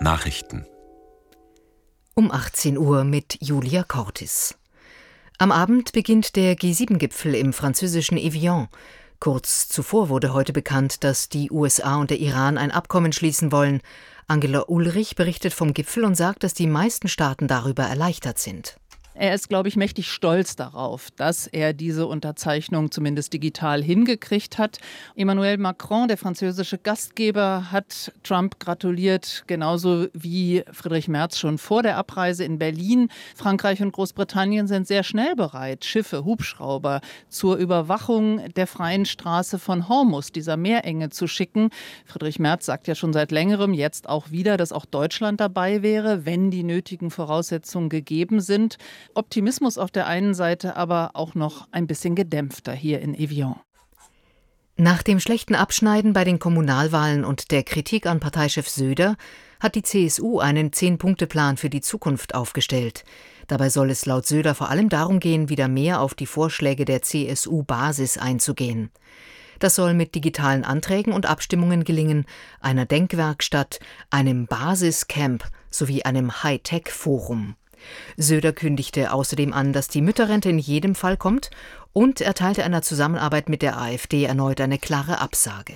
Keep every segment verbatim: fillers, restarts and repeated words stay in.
Nachrichten. Um achtzehn Uhr mit Julia Cortis. Am Abend beginnt der G sieben Gipfel im französischen Evian. Kurz zuvor wurde heute bekannt, dass die U S A und der Iran ein Abkommen schließen wollen. Angela Ulrich berichtet vom Gipfel und sagt, dass die meisten Staaten darüber erleichtert sind. Er ist, glaube ich, mächtig stolz darauf, dass er diese Unterzeichnung zumindest digital hingekriegt hat. Emmanuel Macron, der französische Gastgeber, hat Trump gratuliert, genauso wie Friedrich Merz schon vor der Abreise in Berlin. Frankreich und Großbritannien sind sehr schnell bereit, Schiffe, Hubschrauber zur Überwachung der freien Straße von Hormuz, dieser Meerenge, zu schicken. Friedrich Merz sagt ja schon seit längerem, jetzt auch wieder, dass auch Deutschland dabei wäre, wenn die nötigen Voraussetzungen gegeben sind. Optimismus auf der einen Seite, aber auch noch ein bisschen gedämpfter hier in Evian. Nach dem schlechten Abschneiden bei den Kommunalwahlen und der Kritik an Parteichef Söder hat die C S U einen Zehn-Punkte-Plan für die Zukunft aufgestellt. Dabei soll es laut Söder vor allem darum gehen, wieder mehr auf die Vorschläge der C S U-Basis einzugehen. Das soll mit digitalen Anträgen und Abstimmungen gelingen, einer Denkwerkstatt, einem Basiscamp sowie einem Hightech-Forum. Söder kündigte außerdem an, dass die Mütterrente in jedem Fall kommt, und erteilte einer Zusammenarbeit mit der AfD erneut eine klare Absage.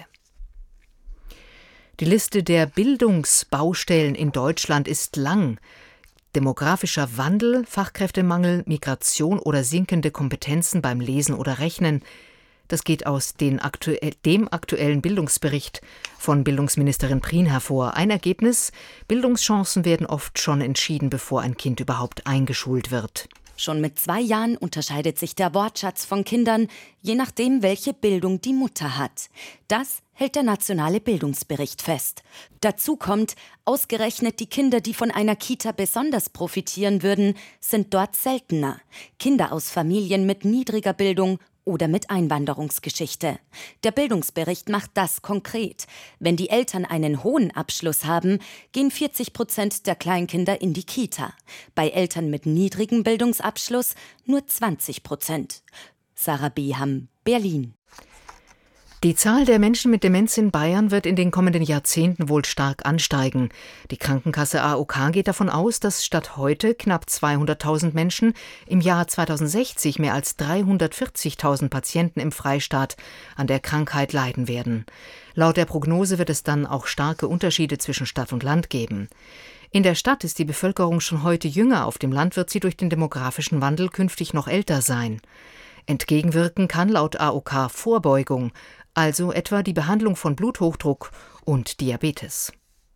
Die Liste der Bildungsbaustellen in Deutschland ist lang. Demografischer Wandel, Fachkräftemangel, Migration oder sinkende Kompetenzen beim Lesen oder Rechnen. Das geht aus den aktu- dem aktuellen Bildungsbericht von Bildungsministerin Prien hervor. Ein Ergebnis: Bildungschancen werden oft schon entschieden, bevor ein Kind überhaupt eingeschult wird. Schon mit zwei Jahren unterscheidet sich der Wortschatz von Kindern, je nachdem, welche Bildung die Mutter hat. Das hält der nationale Bildungsbericht fest. Dazu kommt, ausgerechnet die Kinder, die von einer Kita besonders profitieren würden, sind dort seltener. Kinder aus Familien mit niedriger Bildung oder mit Einwanderungsgeschichte. Der Bildungsbericht macht das konkret. Wenn die Eltern einen hohen Abschluss haben, gehen vierzig Prozent der Kleinkinder in die Kita. Bei Eltern mit niedrigem Bildungsabschluss nur zwanzig Prozent. Sarah Beham, Berlin. Die Zahl der Menschen mit Demenz in Bayern wird in den kommenden Jahrzehnten wohl stark ansteigen. Die Krankenkasse A O K geht davon aus, dass statt heute knapp zweihunderttausend Menschen im Jahr zweitausendsechzig mehr als dreihundertvierzigtausend Patienten im Freistaat an der Krankheit leiden werden. Laut der Prognose wird es dann auch starke Unterschiede zwischen Stadt und Land geben. In der Stadt ist die Bevölkerung schon heute jünger, auf dem Land wird sie durch den demografischen Wandel künftig noch älter sein. Entgegenwirken kann laut A O K Vorbeugung, also etwa die Behandlung von Bluthochdruck und Diabetes.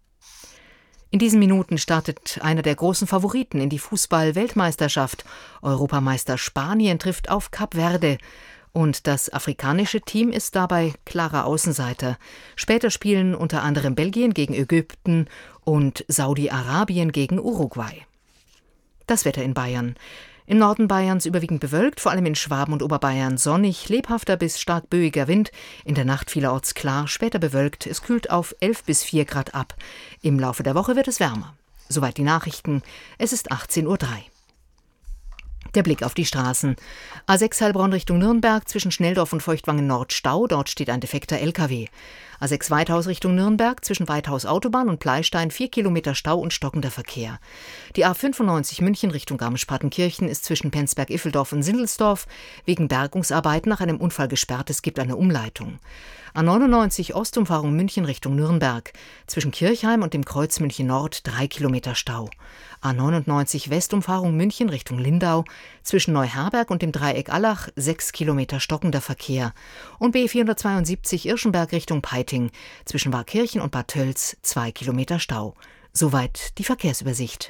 In diesen Minuten startet einer der großen Favoriten in die Fußball-Weltmeisterschaft. Europameister Spanien trifft auf Kap Verde. Und das afrikanische Team ist dabei klarer Außenseiter. Später spielen unter anderem Belgien gegen Ägypten und Saudi-Arabien gegen Uruguay. Das Wetter in Bayern. Im Norden Bayerns überwiegend bewölkt, vor allem in Schwaben und Oberbayern sonnig, lebhafter bis stark böiger Wind, in der Nacht vielerorts klar, später bewölkt, es kühlt auf elf bis vier Grad ab. Im Laufe der Woche wird es wärmer. Soweit die Nachrichten, es ist achtzehn Uhr drei. Der Blick auf die Straßen. A sechs Heilbronn Richtung Nürnberg, zwischen Schnelldorf und Feuchtwangen Nord Stau, dort steht ein defekter L K W. A sechs Weithaus Richtung Nürnberg, zwischen Weithaus Autobahn und Pleistein vier Kilometer Stau und stockender Verkehr. Die A fünfundneunzig München Richtung Garmisch-Partenkirchen ist zwischen Penzberg-Iffeldorf und Sindelsdorf wegen Bergungsarbeiten nach einem Unfall gesperrt, es gibt eine Umleitung. A neunundneunzig Ostumfahrung München Richtung Nürnberg, zwischen Kirchheim und dem Kreuz München Nord drei Kilometer Stau. A neunundneunzig Westumfahrung München Richtung Lindau, zwischen Neuherberg und dem Dreieck Allach sechs Kilometer stockender Verkehr. Und B vierhundertzweiundsiebzig Irschenberg Richtung Peiting, zwischen Warkirchen und Bad Tölz zwei Kilometer Stau. Soweit die Verkehrsübersicht.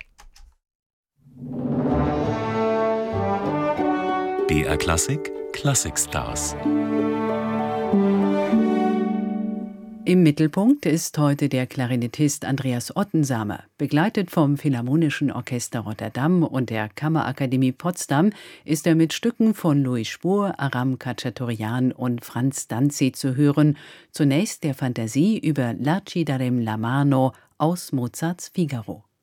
B R Klassik, Classic Stars. Im Mittelpunkt ist heute der Klarinettist Andreas Ottensamer. Begleitet vom Philharmonischen Orchester Rotterdam und der Kammerakademie Potsdam ist er mit Stücken von Louis Spohr, Aram Khachaturian und Franz Danzi zu hören. Zunächst der Fantasie über L'arci darem la mano aus Mozarts Figaro.